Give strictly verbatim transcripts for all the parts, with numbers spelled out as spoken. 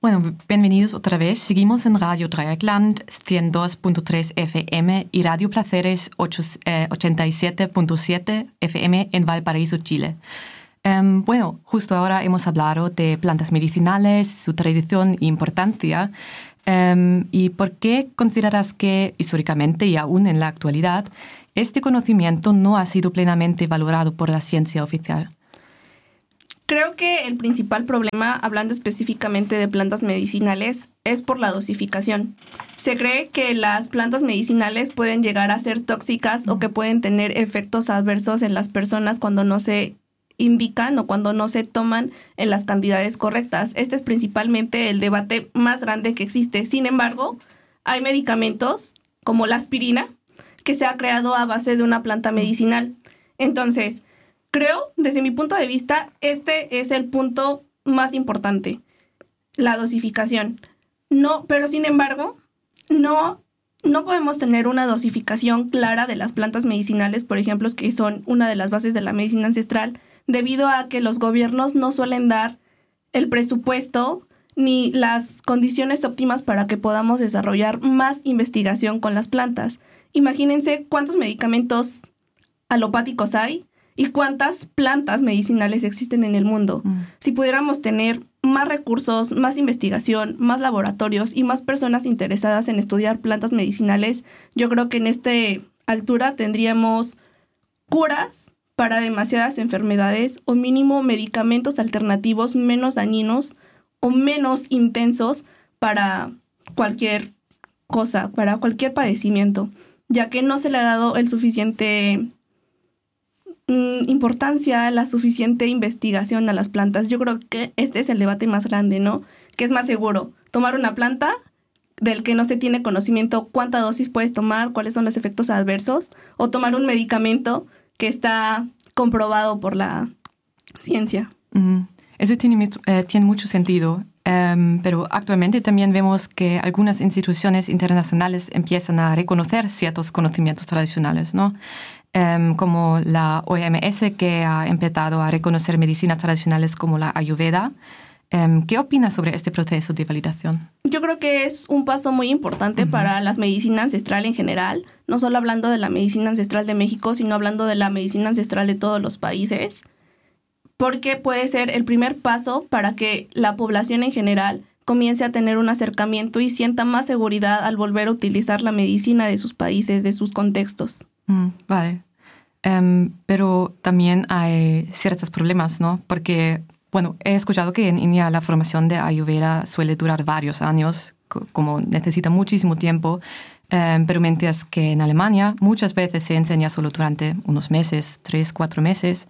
Bueno, bienvenidos otra vez. Seguimos en Radio Dreieckland ciento dos punto tres F M y Radio Placeres ochenta y siete punto siete F M en Valparaíso, Chile. Um, bueno, justo ahora hemos hablado de plantas medicinales, su tradición e importancia. Um, ¿Y por qué consideras que históricamente y aún en la actualidad este conocimiento no ha sido plenamente valorado por la ciencia oficial? Creo que el principal problema, hablando específicamente de plantas medicinales, es por la dosificación. Se cree que las plantas medicinales pueden llegar a ser tóxicas o que pueden tener efectos adversos en las personas cuando no se indican o cuando no se toman en las cantidades correctas. Este es principalmente el debate más grande que existe. Sin embargo, hay medicamentos como la aspirina que se ha creado a base de una planta medicinal. Entonces, creo, desde mi punto de vista, este es el punto más importante, la dosificación. No, pero sin embargo, no, no podemos tener una dosificación clara de las plantas medicinales, por ejemplo, que son una de las bases de la medicina ancestral, debido a que los gobiernos no suelen dar el presupuesto ni las condiciones óptimas para que podamos desarrollar más investigación con las plantas. Imagínense cuántos medicamentos alopáticos hay y cuántas plantas medicinales existen en el mundo. Mm. Si pudiéramos tener más recursos, más investigación, más laboratorios y más personas interesadas en estudiar plantas medicinales, yo creo que en esta altura tendríamos curas para demasiadas enfermedades o mínimo medicamentos alternativos menos dañinos o menos intensos para cualquier cosa, para cualquier padecimiento, ya que no se le ha dado el suficiente importancia, la suficiente investigación a las plantas. Yo creo que este es el debate más grande, ¿no? ¿Qué es más seguro? ¿Tomar una planta del que no se tiene conocimiento cuánta dosis puedes tomar, cuáles son los efectos adversos? ¿O tomar un medicamento que está comprobado por la ciencia? Mm, eso tiene, eh, tiene mucho sentido. Um, pero actualmente también vemos que algunas instituciones internacionales empiezan a reconocer ciertos conocimientos tradicionales, ¿no? Um, como la O M S, que ha empezado a reconocer medicinas tradicionales como la Ayurveda. Um, ¿Qué opinas sobre este proceso de validación? Yo creo que es un paso muy importante uh-huh. para la medicina ancestral en general, no solo hablando de la medicina ancestral de México, sino hablando de la medicina ancestral de todos los países, porque puede ser el primer paso para que la población en general comience a tener un acercamiento y sienta más seguridad al volver a utilizar la medicina de sus países, de sus contextos. Mm, vale. Um, pero también hay ciertos problemas, ¿no? Porque, bueno, he escuchado que en India la formación de Ayurveda suele durar varios años, co- como necesita muchísimo tiempo, um, pero mientras que en Alemania muchas veces se enseña solo durante unos meses, tres, cuatro meses.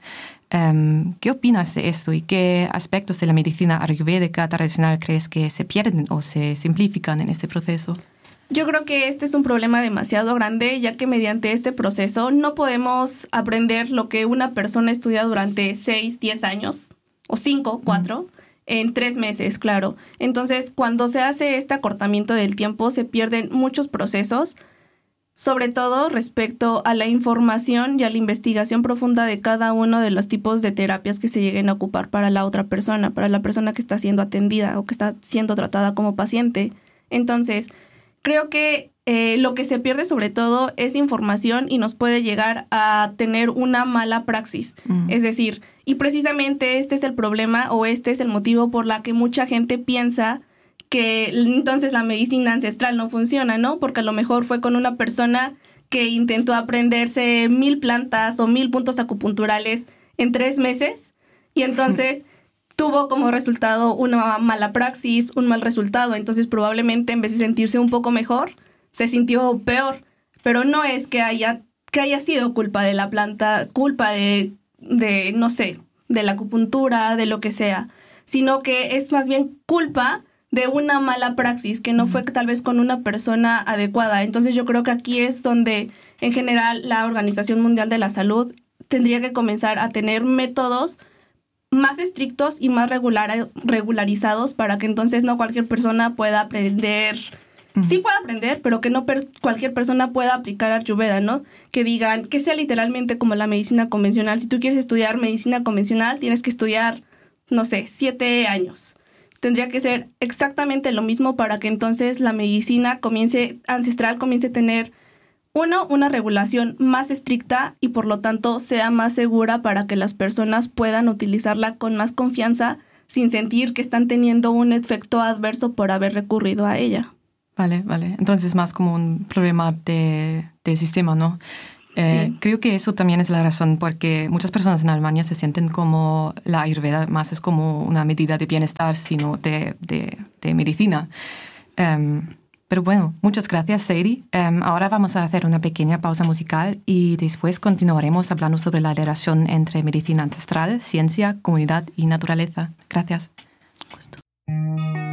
Um, ¿Qué opinas de esto y qué aspectos de la medicina ayurvédica tradicional crees que se pierden o se simplifican en este proceso? Yo creo que este es un problema demasiado grande, ya que mediante este proceso no podemos aprender lo que una persona estudia durante seis, diez años, o cinco, cuatro, mm. en tres meses, claro. Entonces, cuando se hace este acortamiento del tiempo, se pierden muchos procesos, sobre todo respecto a la información y a la investigación profunda de cada uno de los tipos de terapias que se lleguen a ocupar para la otra persona, para la persona que está siendo atendida o que está siendo tratada como paciente. Entonces, creo que eh, lo que se pierde sobre todo es información y nos puede llegar a tener una mala praxis. Uh-huh. Es decir, y precisamente este es el problema o este es el motivo por la que mucha gente piensa que entonces la medicina ancestral no funciona, ¿no? Porque a lo mejor fue con una persona que intentó aprenderse mil plantas o mil puntos acupunturales en tres meses y entonces tuvo como resultado una mala praxis, un mal resultado. Entonces probablemente en vez de sentirse un poco mejor, se sintió peor. Pero no es que haya, que haya sido culpa de la planta, culpa de, de, no sé, de la acupuntura, de lo que sea, sino que es más bien culpa de una mala praxis que no fue tal vez con una persona adecuada. Entonces yo creo que aquí es donde en general la Organización Mundial de la Salud tendría que comenzar a tener métodos más estrictos y más regular, regularizados para que entonces no cualquier persona pueda aprender, uh-huh. sí pueda aprender, pero que no per- cualquier persona pueda aplicar Ayurveda, ¿no? Que digan, que sea literalmente como la medicina convencional. Si tú quieres estudiar medicina convencional, tienes que estudiar, no sé, siete años. tendría que ser exactamente lo mismo para que entonces la medicina comience, ancestral comience a tener, uno, una regulación más estricta y por lo tanto sea más segura para que las personas puedan utilizarla con más confianza sin sentir que están teniendo un efecto adverso por haber recurrido a ella. Vale, vale. Entonces más como un problema de, del sistema, ¿no? Eh, sí. Creo que eso también es la razón porque muchas personas en Alemania se sienten como la Ayurveda más es como una medida de bienestar, sino de, de, de medicina. Um, pero bueno, muchas gracias, Sadie. Um, ahora vamos a hacer una pequeña pausa musical y después continuaremos hablando sobre la relación entre medicina ancestral, ciencia, comunidad y naturaleza. Gracias. Justo.